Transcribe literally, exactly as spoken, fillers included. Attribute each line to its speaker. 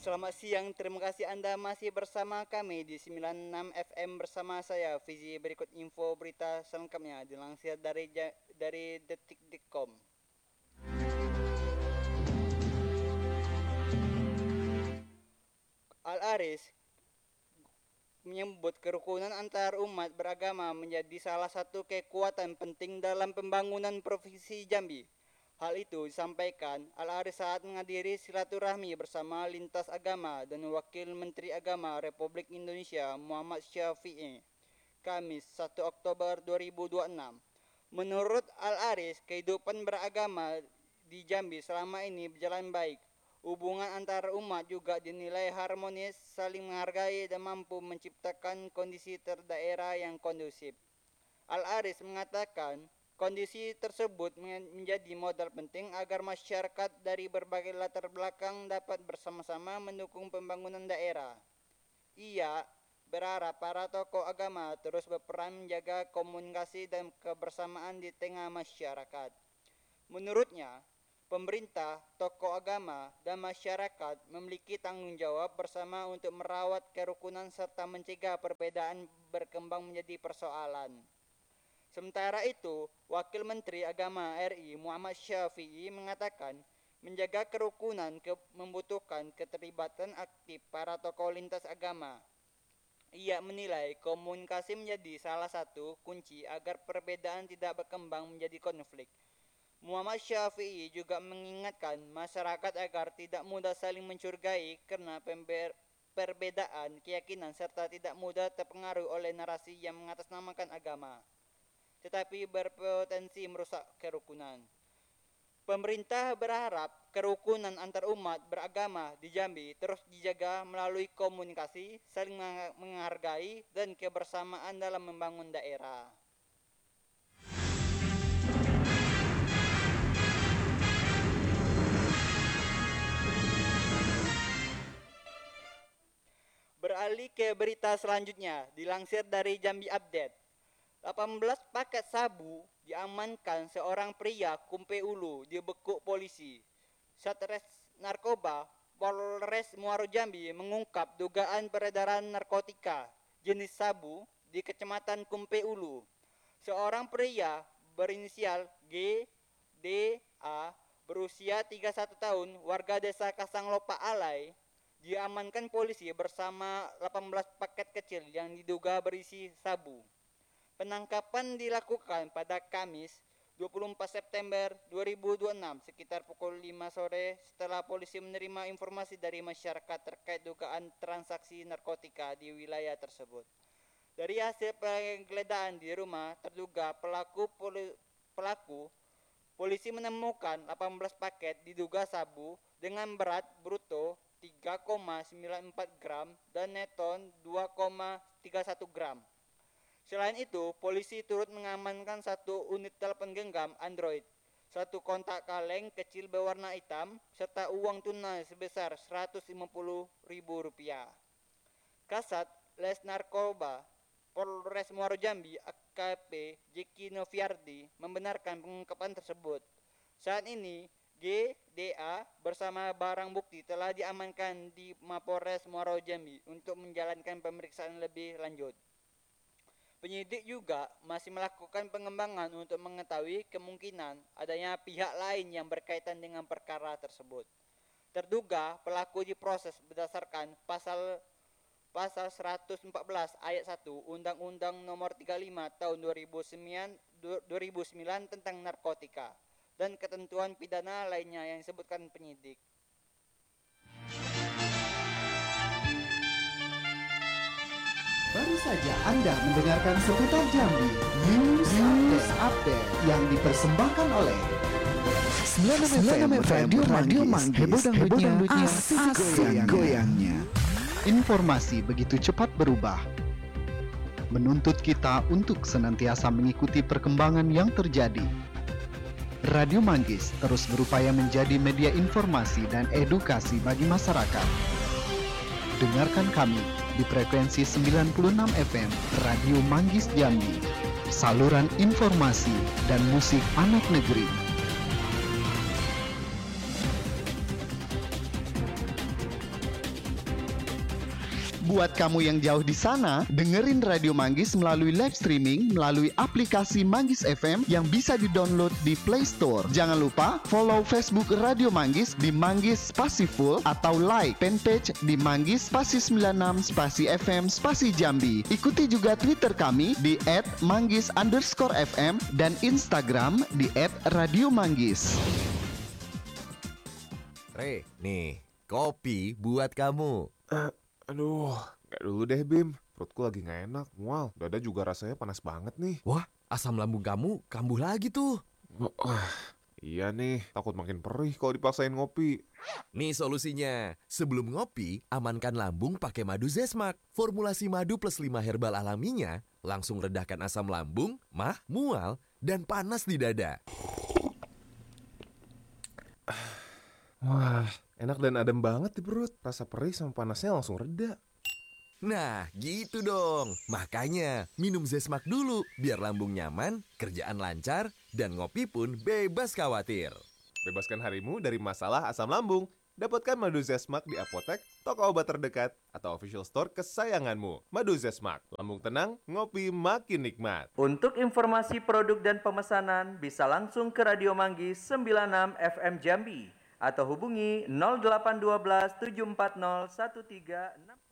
Speaker 1: Selamat siang, terima kasih Anda masih bersama kami di sembilan puluh enam F M bersama saya Fizi. Berikut info berita selengkapnya dilansir dari dari detik titik com. Al-Aris menyebut kerukunan antar umat beragama menjadi salah satu kekuatan penting dalam pembangunan Provinsi Jambi. Hal itu disampaikan Al-Aris saat menghadiri silaturahmi bersama lintas agama dan Wakil Menteri Agama Republik Indonesia Muhammad Syafi'i, Kamis satu Oktober dua ribu dua puluh enam. Menurut Al-Aris, kehidupan beragama di Jambi selama ini berjalan baik. Hubungan antar umat juga dinilai harmonis, saling menghargai dan mampu menciptakan kondisi terdaerah yang kondusif. Al-Aris mengatakan, kondisi tersebut menjadi modal penting agar masyarakat dari berbagai latar belakang dapat bersama-sama mendukung pembangunan daerah. Ia berharap para tokoh agama terus berperan menjaga komunikasi dan kebersamaan di tengah masyarakat. Menurutnya, pemerintah, tokoh agama, dan masyarakat memiliki tanggung jawab bersama untuk merawat kerukunan serta mencegah perbedaan berkembang menjadi persoalan. Sementara itu, Wakil Menteri Agama R I Muhammad Syafi'i mengatakan, menjaga kerukunan ke- membutuhkan keterlibatan aktif para tokoh lintas agama. Ia menilai komunikasi menjadi salah satu kunci agar perbedaan tidak berkembang menjadi konflik. Muhammad Syafi'i juga mengingatkan masyarakat agar tidak mudah saling mencurigai karena pember- perbedaan keyakinan serta tidak mudah terpengaruh oleh narasi yang mengatasnamakan agama, tetapi berpotensi merusak kerukunan. Pemerintah berharap kerukunan antar umat beragama di Jambi terus dijaga melalui komunikasi, saling menghargai, dan kebersamaan dalam membangun daerah. Beralih ke berita selanjutnya, dilansir dari Jambi Update. delapan belas paket sabu diamankan seorang pria Kumpe Ulu dibekuk polisi. Satres Narkoba Polres Muaro Jambi mengungkap dugaan peredaran narkotika jenis sabu di Kecamatan Kumpe Ulu. Seorang pria berinisial G D A berusia tiga puluh satu tahun warga desa Kasanglopa Alai diamankan polisi bersama delapan belas paket kecil yang diduga berisi sabu. Penangkapan dilakukan pada Kamis dua puluh empat September dua ribu dua puluh enam sekitar pukul lima sore setelah polisi menerima informasi dari masyarakat terkait dugaan transaksi narkotika di wilayah tersebut. Dari hasil penggeledahan di rumah terduga pelaku poli, pelaku polisi menemukan delapan belas paket diduga sabu dengan berat bruto tiga koma sembilan empat gram dan neton dua koma tiga satu gram. Selain itu, polisi turut mengamankan satu unit telepon genggam Android, satu kontak kaleng kecil berwarna hitam, serta uang tunai sebesar seratus lima puluh ribu rupiah. Kasat Les Narkoba Polres Muaro Jambi A K P Jeki Noviardi membenarkan pengungkapan tersebut. Saat ini, G D A bersama barang bukti telah diamankan di Mapolres Muaro Jambi untuk menjalankan pemeriksaan lebih lanjut. Penyidik juga masih melakukan pengembangan untuk mengetahui kemungkinan adanya pihak lain yang berkaitan dengan perkara tersebut. Terduga pelaku diproses berdasarkan pasal pasal seratus empat belas ayat satu Undang-Undang Nomor tiga puluh lima Tahun dua ribu sembilan tentang narkotika dan ketentuan pidana lainnya yang disebutkan penyidik.
Speaker 2: Baru saja Anda mendengarkan seputar Jambi News, News Update yang dipersembahkan oleh sembilan puluh enam F M Radio Manggis. Heboh dangdutnya, asik goyangnya.
Speaker 3: Informasi begitu cepat berubah, menuntut kita untuk senantiasa mengikuti perkembangan yang terjadi. Radio Manggis terus berupaya menjadi media informasi dan edukasi bagi masyarakat. Dengarkan kami di frekuensi sembilan puluh enam F M Radio Manggis Jambi, saluran informasi dan musik anak negeri. Buat kamu yang jauh di sana, dengerin Radio Manggis melalui live streaming melalui aplikasi Manggis F M yang bisa di-download di Play Store. Jangan lupa follow Facebook Radio Manggis di Manggis Spasi Full atau like fanpage di Manggis Spasi sembilan enam Spasi F M Spasi Jambi. Ikuti juga Twitter kami di et manggis underscore f m dan Instagram di et radio manggis.
Speaker 4: Re, nih, kopi buat kamu.
Speaker 5: Uh, aduh, gak dulu deh Bim. Perutku lagi gak enak, mual. Dada juga rasanya panas banget nih.
Speaker 4: Wah, asam lambung kamu kambuh lagi tuh.
Speaker 5: Oh, uh, iya nih, takut makin perih kalau dipaksain ngopi.
Speaker 4: Nih solusinya, sebelum ngopi, amankan lambung pakai madu Zesmak. Formulasi madu plus lima herbal alaminya langsung redahkan asam lambung, mah, mual, dan panas di dada.
Speaker 5: Wah, enak dan adem banget di perut. Rasa perih sama panasnya langsung reda.
Speaker 4: Nah, gitu dong. Makanya, minum Zesmak dulu, biar lambung nyaman, kerjaan lancar, dan ngopi pun bebas khawatir.
Speaker 5: Bebaskan harimu dari masalah asam lambung. Dapatkan madu Zesmak di apotek, toko obat terdekat, atau official store kesayanganmu. Madu Zesmak, lambung tenang, ngopi makin nikmat.
Speaker 6: Untuk informasi produk dan pemesanan, bisa langsung ke Radio Manggis sembilan puluh enam F M Jambi atau hubungi nol delapan satu dua tujuh empat nol satu tiga enam.